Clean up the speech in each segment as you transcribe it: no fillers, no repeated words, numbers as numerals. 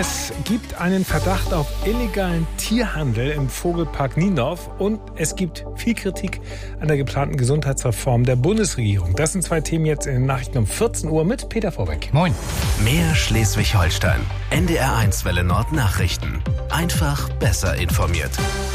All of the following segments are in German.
Es gibt einen Verdacht auf illegalen Tierhandel im Vogelpark Niendorf und es gibt viel Kritik an der geplanten Gesundheitsreform der Bundesregierung. Das sind zwei Themen jetzt in den Nachrichten um 14 Uhr mit Peter Vorbeck. Moin. Mehr Schleswig-Holstein. NDR1 Welle Nord Nachrichten. Einfach besser informiert.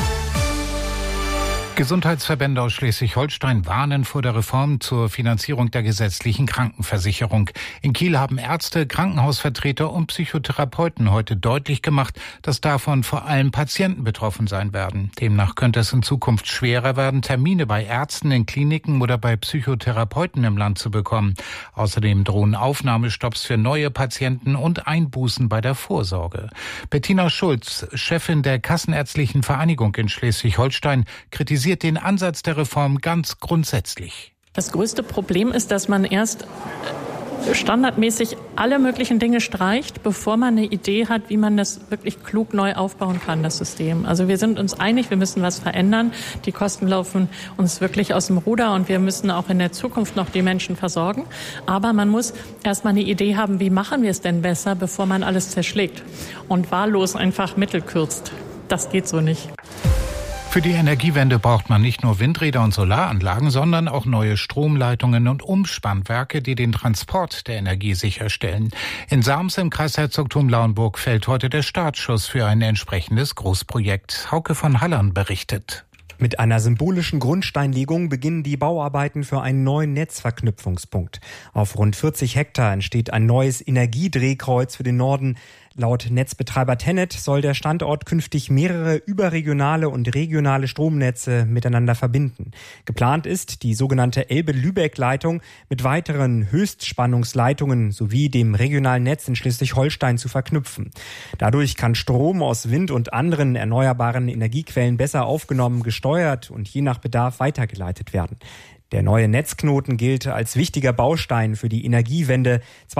Gesundheitsverbände aus Schleswig-Holstein warnen vor der Reform zur Finanzierung der gesetzlichen Krankenversicherung. In Kiel haben Ärzte, Krankenhausvertreter und Psychotherapeuten heute deutlich gemacht, dass davon vor allem Patienten betroffen sein werden. Demnach könnte es in Zukunft schwerer werden, Termine bei Ärzten, in Kliniken oder bei Psychotherapeuten im Land zu bekommen. Außerdem drohen Aufnahmestopps für neue Patienten und Einbußen bei der Vorsorge. Bettina Schulz, Chefin der Kassenärztlichen Vereinigung in Schleswig-Holstein, kritisiert den Ansatz der Reform ganz grundsätzlich. Das größte Problem ist, dass man erst standardmäßig alle möglichen Dinge streicht, bevor man eine Idee hat, wie man das wirklich klug neu aufbauen kann, das System. Also wir sind uns einig, wir müssen was verändern. Die Kosten laufen uns wirklich aus dem Ruder und wir müssen auch in der Zukunft noch die Menschen versorgen. Aber man muss erst mal eine Idee haben, wie machen wir es denn besser, bevor man alles zerschlägt und wahllos einfach Mittel kürzt. Das geht so nicht. Für die Energiewende braucht man nicht nur Windräder und Solaranlagen, sondern auch neue Stromleitungen und Umspannwerke, die den Transport der Energie sicherstellen. In Sams im Kreis Herzogtum-Lauenburg fällt heute der Startschuss für ein entsprechendes Großprojekt. Hauke von Hallern berichtet. Mit einer symbolischen Grundsteinlegung beginnen die Bauarbeiten für einen neuen Netzverknüpfungspunkt. Auf rund 40 Hektar entsteht ein neues Energiedrehkreuz für den Norden. Laut Netzbetreiber TenneT soll der Standort künftig mehrere überregionale und regionale Stromnetze miteinander verbinden. Geplant ist, die sogenannte Elbe-Lübeck-Leitung mit weiteren Höchstspannungsleitungen sowie dem regionalen Netz in Schleswig-Holstein zu verknüpfen. Dadurch kann Strom aus Wind und anderen erneuerbaren Energiequellen besser aufgenommen, gesteuert und je nach Bedarf weitergeleitet werden. Der neue Netzknoten gilt als wichtiger Baustein für die Energiewende.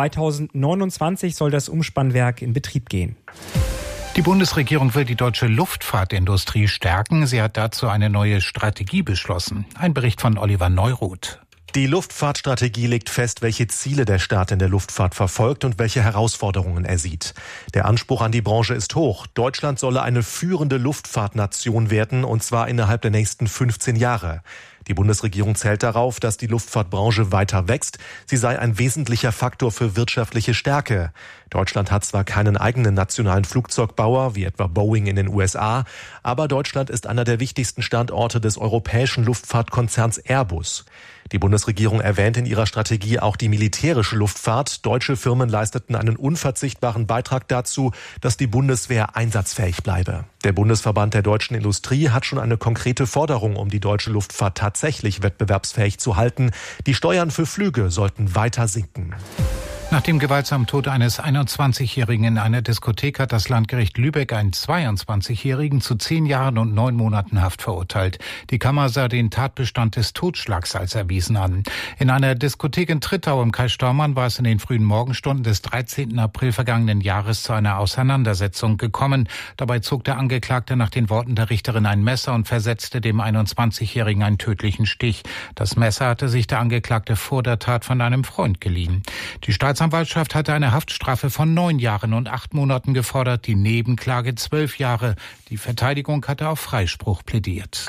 2029 soll das Umspannwerk in Betrieb gehen. Die Bundesregierung will die deutsche Luftfahrtindustrie stärken. Sie hat dazu eine neue Strategie beschlossen. Ein Bericht von Oliver Neuroth. Die Luftfahrtstrategie legt fest, welche Ziele der Staat in der Luftfahrt verfolgt und welche Herausforderungen er sieht. Der Anspruch an die Branche ist hoch. Deutschland solle eine führende Luftfahrtnation werden, und zwar innerhalb der nächsten 15 Jahre. Die Bundesregierung zählt darauf, dass die Luftfahrtbranche weiter wächst. Sie sei ein wesentlicher Faktor für wirtschaftliche Stärke. Deutschland hat zwar keinen eigenen nationalen Flugzeugbauer, wie etwa Boeing in den USA, aber Deutschland ist einer der wichtigsten Standorte des europäischen Luftfahrtkonzerns Airbus. Die Bundesregierung erwähnt in ihrer Strategie auch die militärische Luftfahrt. Deutsche Firmen leisteten einen unverzichtbaren Beitrag dazu, dass die Bundeswehr einsatzfähig bleibe. Der Bundesverband der deutschen Industrie hat schon eine konkrete Forderung, um die deutsche Luftfahrt tatsächlich wettbewerbsfähig zu halten. Die Steuern für Flüge sollten weiter sinken. Nach dem gewaltsamen Tod eines 21-Jährigen in einer Diskothek hat das Landgericht Lübeck einen 22-Jährigen zu 10 Jahren und 9 Monaten Haft verurteilt. Die Kammer sah den Tatbestand des Totschlags als erwiesen an. In einer Diskothek in Trittau im Kreis Staumann war es in den frühen Morgenstunden des 13. April vergangenen Jahres zu einer Auseinandersetzung gekommen. Dabei zog der Angeklagte nach den Worten der Richterin ein Messer und versetzte dem 21-Jährigen einen tödlichen Stich. Das Messer hatte sich der Angeklagte vor der Tat von einem Freund geliehen. Die Staatsanwaltschaft hatte eine Haftstrafe von 9 Jahren und 8 Monaten gefordert, die Nebenklage 12 Jahre. Die Verteidigung hatte auf Freispruch plädiert.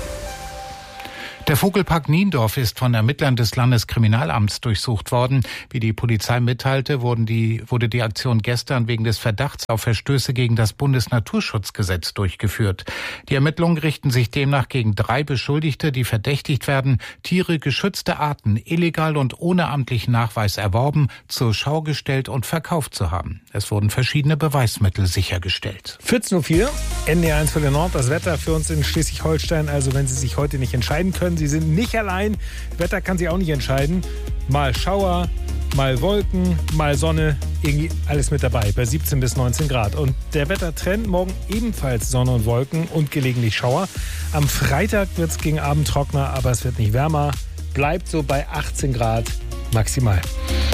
Der Vogelpark Niendorf ist von Ermittlern des Landeskriminalamts durchsucht worden. Wie die Polizei mitteilte, wurde die Aktion gestern wegen des Verdachts auf Verstöße gegen das Bundesnaturschutzgesetz durchgeführt. Die Ermittlungen richten sich demnach gegen 3 Beschuldigte, die verdächtigt werden, Tiere geschützter Arten illegal und ohne amtlichen Nachweis erworben, zur Schau gestellt und verkauft zu haben. Es wurden verschiedene Beweismittel sichergestellt. 14.04 Uhr, NDR1 Welle Nord, das Wetter für uns in Schleswig-Holstein. Also wenn Sie sich heute nicht entscheiden können, Sie sind nicht allein. Wetter kann sich auch nicht entscheiden. Mal Schauer, mal Wolken, mal Sonne, irgendwie alles mit dabei bei 17 bis 19 Grad. Und der Wettertrend, morgen ebenfalls Sonne und Wolken und gelegentlich Schauer. Am Freitag wird es gegen Abend trockener, aber es wird nicht wärmer. Bleibt so bei 18 Grad maximal.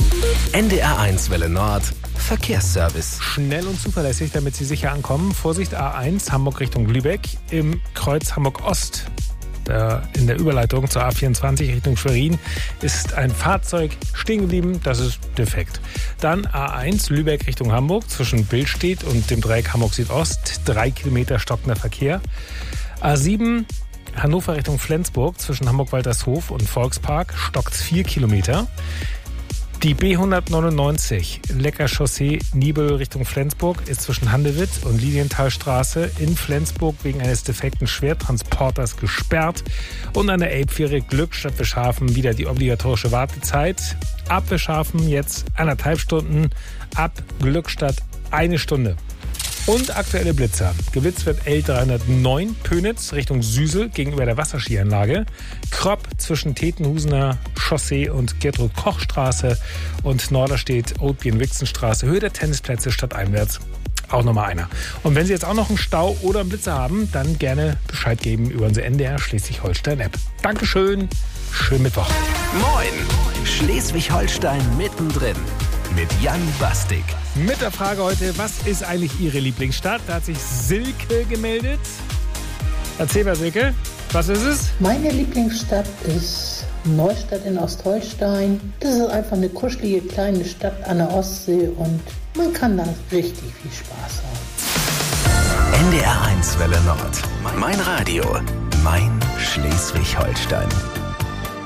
NDR1 Welle Nord. Verkehrsservice. Schnell und zuverlässig, damit Sie sicher ankommen. Vorsicht A1, Hamburg Richtung Lübeck. Im Kreuz Hamburg Ost in der Überleitung zur A24 Richtung Schwerin ist ein Fahrzeug stehen geblieben, das ist defekt. Dann A1 Lübeck Richtung Hamburg zwischen Billstedt und dem Dreieck Hamburg Südost, 3 Kilometer stockender Verkehr. A7 Hannover Richtung Flensburg zwischen Hamburg-Waltershof und Volkspark, stockt 4 Kilometer. Die B199 Lecker Chaussee Nibel Richtung Flensburg ist zwischen Handewitt und Lilienthalstraße in Flensburg wegen eines defekten Schwertransporters gesperrt. Und an der Elbfähre Glückstadt Wischhafen wieder die obligatorische Wartezeit. Ab Wischhafen jetzt 1,5 Stunden, ab Glückstadt 1 Stunde. Und aktuelle Blitzer. Geblitzt wird L309 Pönitz Richtung Süsel gegenüber der Wasserskianlage. Kropp zwischen Tetenhusener Chaussee und Gertrud-Koch-Straße und Norderstedt Oatbien-Wixenstraße. Höhe der Tennisplätze stadteinwärts. Auch nochmal einer. Und wenn Sie jetzt auch noch einen Stau oder einen Blitzer haben, dann gerne Bescheid geben über unsere NDR Schleswig-Holstein-App. Dankeschön. Schönen Mittwoch. Moin. Schleswig-Holstein mittendrin. Mit Jan Bastik. Mit der Frage heute, was ist eigentlich Ihre Lieblingsstadt? Da hat sich Silke gemeldet. Erzähl mal, Silke, was ist es? Meine Lieblingsstadt ist Neustadt in Ostholstein. Das ist einfach eine kuschelige kleine Stadt an der Ostsee und man kann da richtig viel Spaß haben. NDR 1 Welle Nord. Mein Radio. Mein Schleswig-Holstein.